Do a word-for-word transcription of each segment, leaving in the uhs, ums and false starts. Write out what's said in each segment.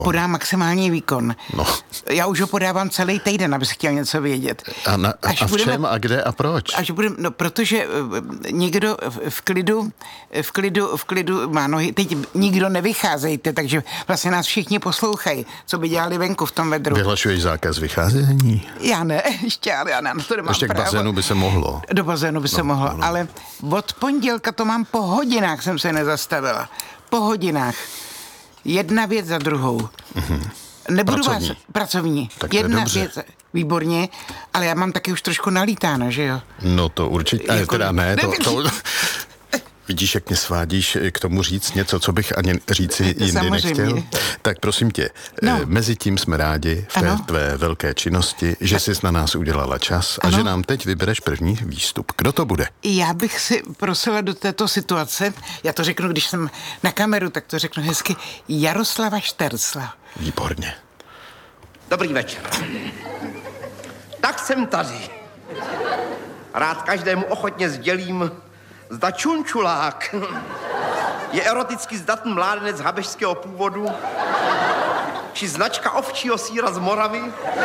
Podám maximální výkon. No. Já už ho podávám celý týden, abys chtěl něco vědět. A, na, a, a v budeme, čem a kde a proč? Až budeme, no protože někdo v klidu, v klidu, v klidu má nohy, teď nikdo nevycházejte, takže vlastně nás všichni poslouchají, co by dělali venku v tom vedru. Vyhlašuješ zákaz vycházení? Já ne, ještě, já na to nemám ještě právo. Ještě k bazénu by se mohlo. Do bazénu by se no, mohlo, no, no. Ale od pondělka to mám po hodinách, jsem se nezastavila. Po hodinách. Jedna věc za druhou. Mm-hmm. Nebudu pracovní. vás... Pracovní. Tak Jedna dobře. věc, výborně, ale já mám taky už trošku nalítáno, že jo? No to určitě, ale jako, teda ne, to... to... Vidíš, jak mě svádíš k tomu říct něco, co bych ani říci jindy Samozřejmě. nechtěl? Tak prosím tě, no. mezi tím jsme rádi v té ano. tvé velké činnosti, že jsi na nás udělala čas a ano. že nám teď vybereš první výstup. Kdo to bude? Já bych si prosila do této situace, já to řeknu, když jsem na kameru, tak to řeknu hezky, Jaroslava Štercla. Výborně. Dobrý večer. Tak jsem tady. Rád každému ochotně sdělím, zda čunčulák je eroticky zdatný mládenec habežského původu, či značka ovčího sýra z Moravy,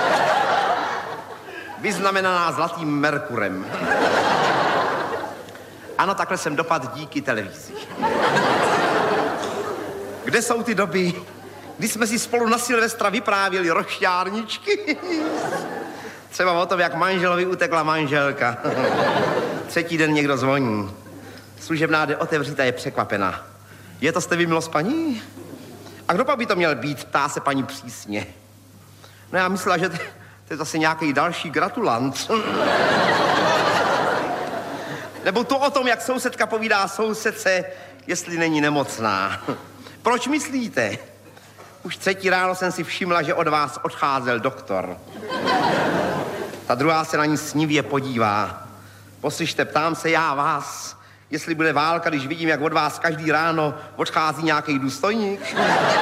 vyznamenaná zlatým Merkurem. Ano, takhle jsem dopadl díky televizi. Kde jsou ty doby, kdy jsme si spolu na Silvestra vyprávěli rošťárničky? Třeba o tom, jak manželovi utekla manželka. Třetí den někdo zvoní. Služebná jde otevřít a je překvapená. Je to jste vy, milost paní? A kdo pak by to měl být, ptá se paní přísně. No já myslela, že to, to je zase nějaký další gratulant. Nebo to o tom, jak sousedka povídá sousedce, jestli není nemocná. Proč myslíte? Už třetí ráno jsem si všimla, že od vás odcházel doktor. Ta druhá se na ní snivě podívá. Poslyšte, ptám se já vás, jestli bude válka, když vidím, jak od vás každý ráno odchází nějaký důstojník.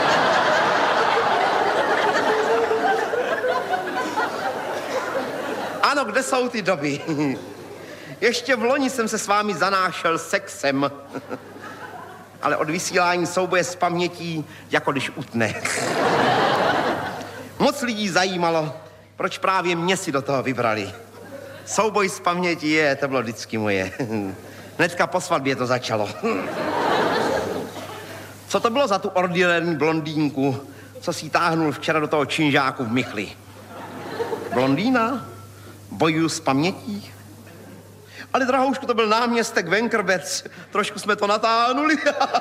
Ano, kde jsou ty doby? Ještě v loni jsem se s vámi zanášel sexem. Ale od vysílání souboje s pamětí, jako když utne. Moc lidí zajímalo, proč právě mě si do toho vybrali. Souboj s pamětí je, to bylo vždycky moje. Hnedka po svatbě to začalo. Co to bylo za tu ordinární blondýnku, co si táhnul včera do toho činžáku v Michli? Blondýna? Bojuju s pamětí? Ale drahoušku, to byl náměstek Venkrbec. Trošku jsme to natáhnuli.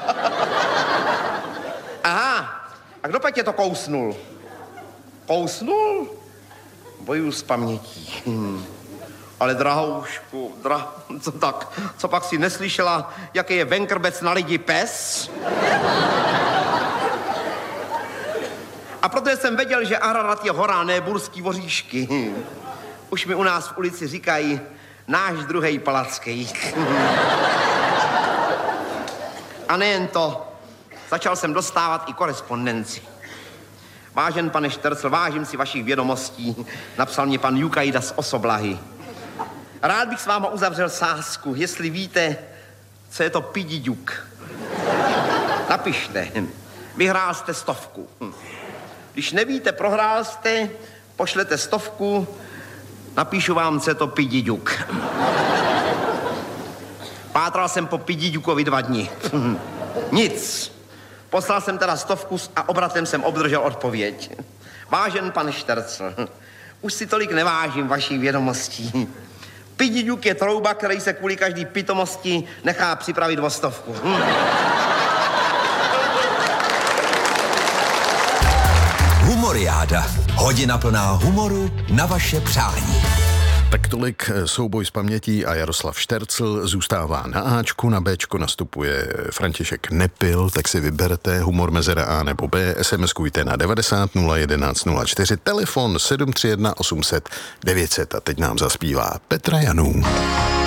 Aha, a kdo pak tě to kousnul? Kousnul? Bojuju s pamětí. Hmm. Ale drahoušku, dra... co tak, co pak si neslyšela, jaký je Venkrbec na lidi pes? A protože jsem věděl, že Ararat je hora, ne burský voříšky. Už mi u nás v ulici říkají náš druhej Palacký. A nejen to, začal jsem dostávat i korespondenci. Vážen pane Štercl, vážím si vašich vědomostí, napsal mě pan Jukajda z Osoblahy. Rád bych s váma uzavřel sázku, jestli víte, co je to pidiďuk. Napište. Vyhrál jste stovku. Když nevíte, prohrál jste, pošlete stovku, napíšu vám, co je to pidiďuk. Pátral jsem po pidiďukovi dva dny. Nic. Poslal jsem teda stovku a obratem jsem obdržel odpověď. Vážen pan Štercl, už si tolik nevážím vašich vědomostí. Pidiďuk je trouba, který se kvůli každý pitomosti nechá připravit o stovku. Hm. Humoriáda. Hodina plná humoru na vaše přání. Tak tolik souboj s pamětí a Jaroslav Štercl zůstává na Ačku, na Bčku nastupuje František Nepil, tak si vyberte humor mezera A nebo B, SMSkujte na devadesát nula jedenáct nula čtyři, telefon sedm tři jedna osm set devět set a teď nám zaspívá Petra Janů.